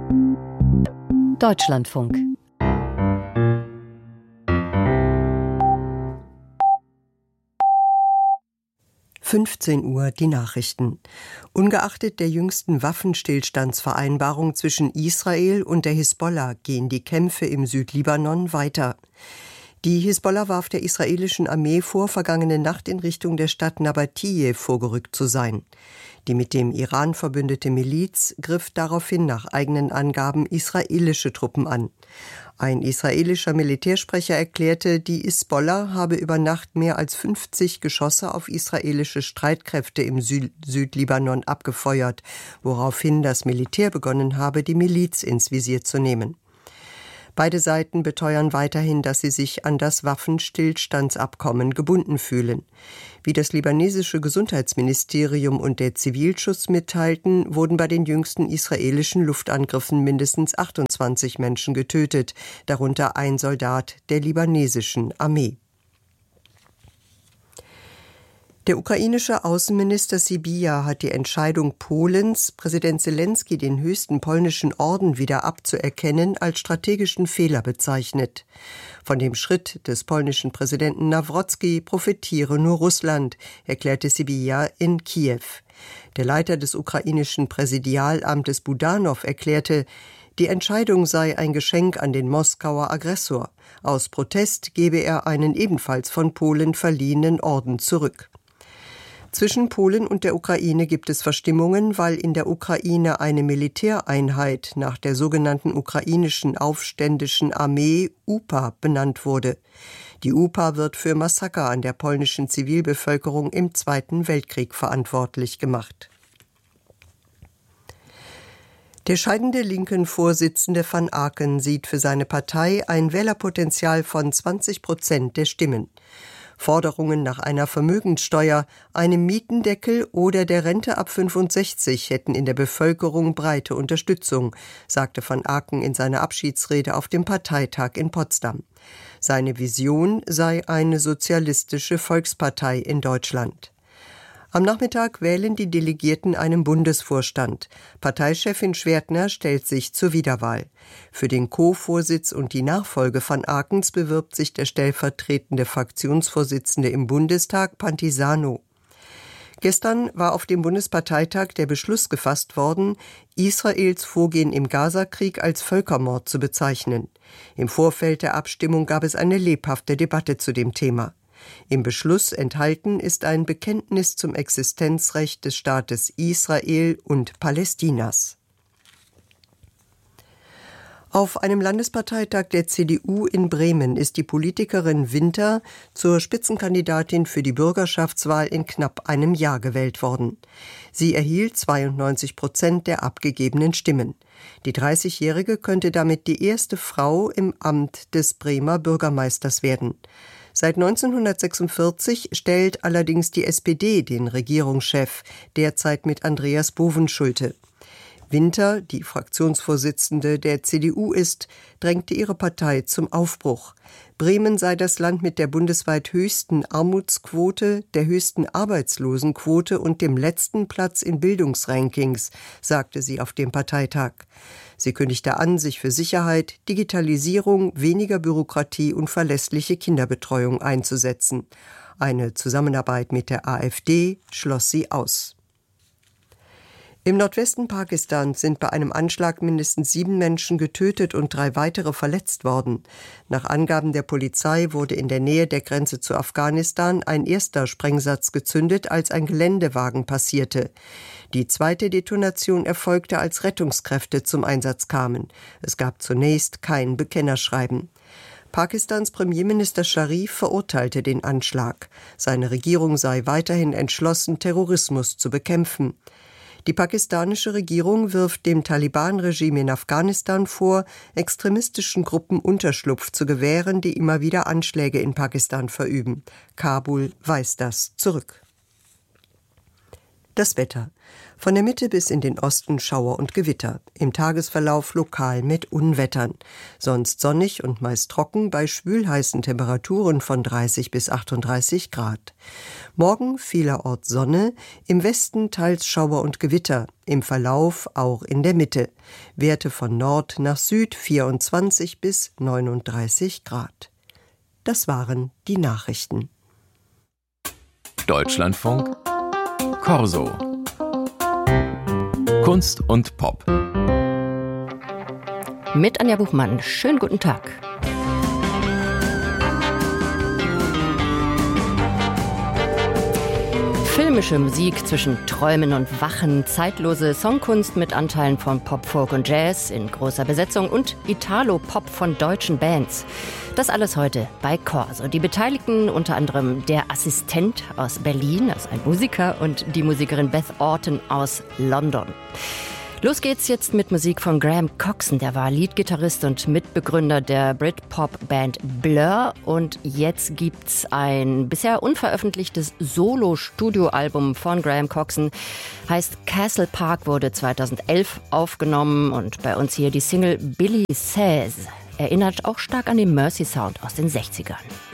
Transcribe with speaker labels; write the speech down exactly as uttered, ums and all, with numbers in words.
Speaker 1: Deutschlandfunk.
Speaker 2: fünfzehn Uhr die Nachrichten. Ungeachtet der jüngsten Waffenstillstandsvereinbarung zwischen Israel und der Hisbollah gehen die Kämpfe im Südlibanon weiter. Die Hisbollah warf der israelischen Armee vor, vergangene Nacht in Richtung der Stadt Nabatieh vorgerückt zu sein. Die mit dem Iran verbündete Miliz griff daraufhin nach eigenen Angaben israelische Truppen an. Ein israelischer Militärsprecher erklärte, die Hisbollah habe über Nacht mehr als fünfzig Geschosse auf israelische Streitkräfte im Sü- Südlibanon abgefeuert, woraufhin das Militär begonnen habe, die Miliz ins Visier zu nehmen. Beide Seiten beteuern weiterhin, dass sie sich an das Waffenstillstandsabkommen gebunden fühlen. Wie das libanesische Gesundheitsministerium und der Zivilschutz mitteilten, wurden bei den jüngsten israelischen Luftangriffen mindestens achtundzwanzig Menschen getötet, darunter ein Soldat der libanesischen Armee. Der ukrainische Außenminister Sybiha hat die Entscheidung Polens, Präsident Selenskyj den höchsten polnischen Orden wieder abzuerkennen, als strategischen Fehler bezeichnet. Von dem Schritt des polnischen Präsidenten Nawrocki profitiere nur Russland, erklärte Sybiha in Kiew. Der Leiter des ukrainischen Präsidialamtes Budanow erklärte, die Entscheidung sei ein Geschenk an den Moskauer Aggressor. Aus Protest gebe er einen ebenfalls von Polen verliehenen Orden zurück. Zwischen Polen und der Ukraine gibt es Verstimmungen, weil in der Ukraine eine Militäreinheit nach der sogenannten ukrainischen aufständischen Armee U P A benannt wurde. Die U P A wird für Massaker an der polnischen Zivilbevölkerung im Zweiten Weltkrieg verantwortlich gemacht. Der scheidende Linken-Vorsitzende Van Aken sieht für seine Partei ein Wählerpotenzial von zwanzig Prozent der Stimmen. Forderungen nach einer Vermögenssteuer, einem Mietendeckel oder der Rente ab fünfundsechzig hätten in der Bevölkerung breite Unterstützung, sagte Van Aken in seiner Abschiedsrede auf dem Parteitag in Potsdam. Seine Vision sei eine sozialistische Volkspartei in Deutschland. Am Nachmittag wählen die Delegierten einen Bundesvorstand. Parteichefin Schwertner stellt sich zur Wiederwahl. Für den Co-Vorsitz und die Nachfolge van Akens bewirbt sich der stellvertretende Fraktionsvorsitzende im Bundestag, Pantisano. Gestern war auf dem Bundesparteitag der Beschluss gefasst worden, Israels Vorgehen im Gazakrieg als Völkermord zu bezeichnen. Im Vorfeld der Abstimmung gab es eine lebhafte Debatte zu dem Thema. Im Beschluss enthalten ist ein Bekenntnis zum Existenzrecht des Staates Israel und Palästinas. Auf einem Landesparteitag der C D U in Bremen ist die Politikerin Winter zur Spitzenkandidatin für die Bürgerschaftswahl in knapp einem Jahr gewählt worden. Sie erhielt zweiundneunzig Prozent der abgegebenen Stimmen. Die dreißigjährige könnte damit die erste Frau im Amt des Bremer Bürgermeisters werden. Seit neunzehnhundertsechsundvierzig stellt allerdings die S P D den Regierungschef, derzeit mit Andreas Bovenschulte. Winter, die Fraktionsvorsitzende der C D U ist, drängte ihre Partei zum Aufbruch. Bremen sei das Land mit der bundesweit höchsten Armutsquote, der höchsten Arbeitslosenquote und dem letzten Platz in Bildungsrankings, sagte sie auf dem Parteitag. Sie kündigte an, sich für Sicherheit, Digitalisierung, weniger Bürokratie und verlässliche Kinderbetreuung einzusetzen. Eine Zusammenarbeit mit der AfD schloss sie aus. Im Nordwesten Pakistans sind bei einem Anschlag mindestens sieben Menschen getötet und drei weitere verletzt worden. Nach Angaben der Polizei wurde in der Nähe der Grenze zu Afghanistan ein erster Sprengsatz gezündet, als ein Geländewagen passierte. Die zweite Detonation erfolgte, als Rettungskräfte zum Einsatz kamen. Es gab zunächst kein Bekennerschreiben. Pakistans Premierminister Sharif verurteilte den Anschlag. Seine Regierung sei weiterhin entschlossen, Terrorismus zu bekämpfen. Die pakistanische Regierung wirft dem Taliban-Regime in Afghanistan vor, extremistischen Gruppen Unterschlupf zu gewähren, die immer wieder Anschläge in Pakistan verüben. Kabul weist das zurück. Das Wetter. Von der Mitte bis in den Osten Schauer und Gewitter. Im Tagesverlauf lokal mit Unwettern. Sonst sonnig und meist trocken bei schwülheißen Temperaturen von dreißig bis achtunddreißig Grad. Morgen vielerorts Sonne, im Westen teils Schauer und Gewitter, im Verlauf auch in der Mitte. Werte von Nord nach Süd vierundzwanzig bis neununddreißig Grad. Das waren die Nachrichten.
Speaker 1: Deutschlandfunk Corso. Kunst und Pop.
Speaker 3: Mit Anja Buchmann. Schönen guten Tag. Filmische Musik zwischen Träumen und Wachen, zeitlose Songkunst mit Anteilen von Pop, Folk und Jazz in großer Besetzung und Italo-Pop von deutschen Bands. Das alles heute bei Corso. Die Beteiligten unter anderem der Assistent aus Berlin, also ein Musiker, und die Musikerin Beth Orton aus London. Los geht's jetzt mit Musik von Graham Coxon. Der war Leadgitarrist und Mitbegründer der Britpop-Band Blur. Und jetzt gibt's ein bisher unveröffentlichtes Solo-Studioalbum von Graham Coxon. Heißt Castle Park, wurde zweitausendelf aufgenommen. Und bei uns hier die Single Billy Says. Erinnert auch stark an den Mercy Sound aus den sechzigern.